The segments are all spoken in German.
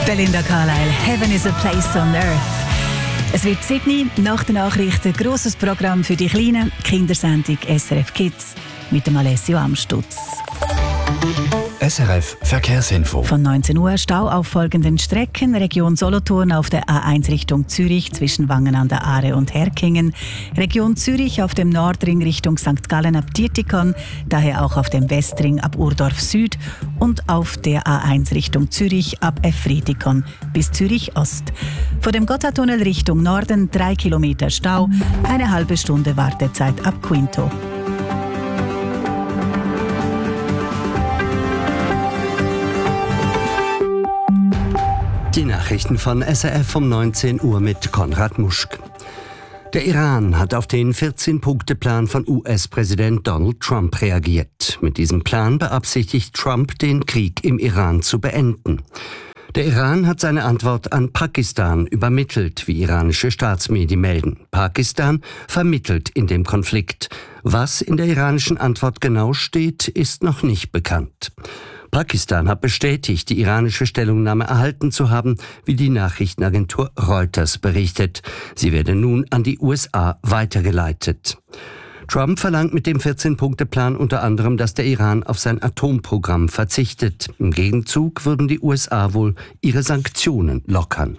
Belinda Carlisle, Heaven is a Place on Earth. Es wird Sydney, nach den Nachrichten grosses Programm für die Kleinen, Kindersendung SRF Kids mit dem Alessio Amstutz. SRF Verkehrsinfo. Von 19 Uhr Stau auf folgenden Strecken. Region Solothurn auf der A1 Richtung Zürich zwischen Wangen an der Aare und Herkingen. Region Zürich auf dem Nordring Richtung St. Gallen ab Dietikon, daher auch auf dem Westring ab Urdorf Süd und auf der A1 Richtung Zürich ab Efritikon bis Zürich Ost. Vor dem Gotthardtunnel Richtung Norden 3 Kilometer Stau, eine halbe Stunde Wartezeit ab Quinto. Die Nachrichten von SRF um 19 Uhr mit Konrad Muschk. Der Iran hat auf den 14-Punkte-Plan von US-Präsident Donald Trump reagiert. Mit diesem Plan beabsichtigt Trump, den Krieg im Iran zu beenden. Der Iran hat seine Antwort an Pakistan übermittelt, wie iranische Staatsmedien melden. Pakistan vermittelt in dem Konflikt. Was in der iranischen Antwort genau steht, ist noch nicht bekannt. Pakistan hat bestätigt, die iranische Stellungnahme erhalten zu haben, wie die Nachrichtenagentur Reuters berichtet. Sie werde nun an die USA weitergeleitet. Trump verlangt mit dem 14-Punkte-Plan unter anderem, dass der Iran auf sein Atomprogramm verzichtet. Im Gegenzug würden die USA wohl ihre Sanktionen lockern.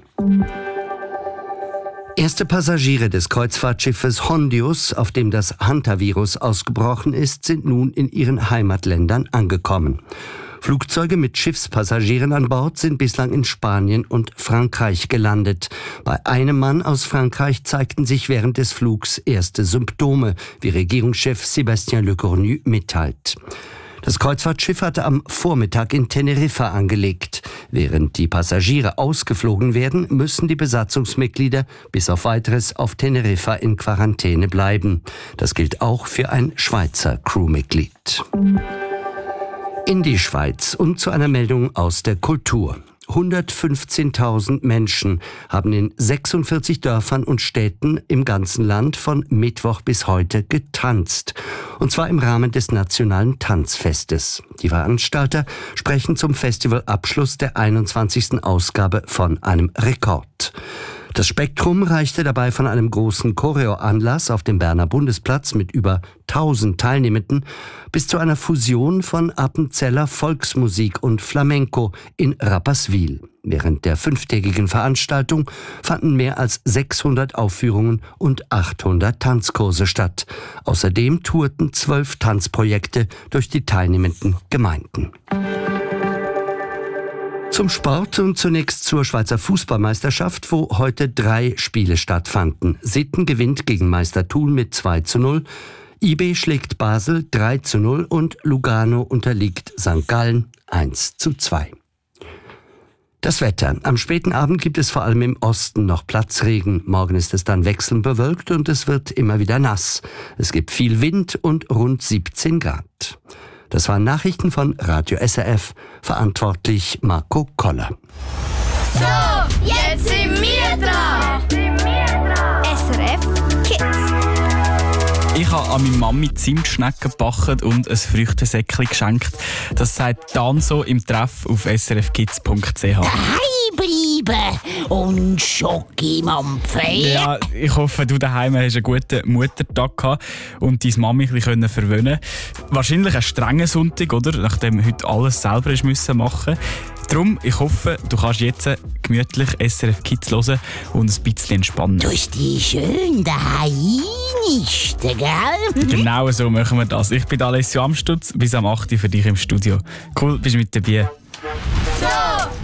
Erste Passagiere des Kreuzfahrtschiffes Hondius, auf dem das Hantavirus ausgebrochen ist, sind nun in ihren Heimatländern angekommen. Flugzeuge mit Schiffspassagieren an Bord sind bislang in Spanien und Frankreich gelandet. Bei einem Mann aus Frankreich zeigten sich während des Flugs erste Symptome, wie Regierungschef Sébastien Lecornu mitteilt. Das Kreuzfahrtschiff hatte am Vormittag in Teneriffa angelegt. Während die Passagiere ausgeflogen werden, müssen die Besatzungsmitglieder bis auf Weiteres auf Teneriffa in Quarantäne bleiben. Das gilt auch für ein Schweizer Crewmitglied. In die Schweiz und zu einer Meldung aus der Kultur. 115.000 Menschen haben in 46 Dörfern und Städten im ganzen Land von Mittwoch bis heute getanzt. Und zwar im Rahmen des Nationalen Tanzfestes. Die Veranstalter sprechen zum Festivalabschluss der 21. Ausgabe von einem Rekord. Das Spektrum reichte dabei von einem großen Choreo-Anlass auf dem Berner Bundesplatz mit über 1000 Teilnehmenden bis zu einer Fusion von Appenzeller Volksmusik und Flamenco in Rapperswil. Während der 5-tägigen Veranstaltung fanden mehr als 600 Aufführungen und 800 Tanzkurse statt. Außerdem tourten 12 Tanzprojekte durch die teilnehmenden Gemeinden. Zum Sport und zunächst zur Schweizer Fußballmeisterschaft, wo heute 3 Spiele stattfanden. Sitten gewinnt gegen Meister Thun mit 2:0, IB schlägt Basel 3:0 und Lugano unterliegt St. Gallen 1:2. Das Wetter. Am späten Abend gibt es vor allem im Osten noch Platzregen. Morgen ist es dann wechselnd bewölkt und es wird immer wieder nass. Es gibt viel Wind und rund 17 Grad. Das waren Nachrichten von Radio SRF, verantwortlich Marco Koller. So, jetzt sind wir dran. SRF Kids. Ich habe an meine Mami Zimtschnecken gebacken und ein Früchtesäckchen geschenkt. Das sagt Dan so im Treff auf srfkids.ch. Daheim bleiben und Schoki mampfen. Ja, ich hoffe, du daheim hast einen guten Muttertag gehabt und deine Mami ein bisschen verwöhnen. Wahrscheinlich ein strenger Sonntag, oder? Nachdem heute alles selber machen musste. Darum, ich hoffe, du kannst jetzt gemütlich SRF Kids hören und ein bisschen entspannen. Du hast die schön daheim nisten, gell? Genau so machen wir das. Ich bin Alessio Amstutz, bis am 8. für dich im Studio. Cool, bist du mit dabei. So,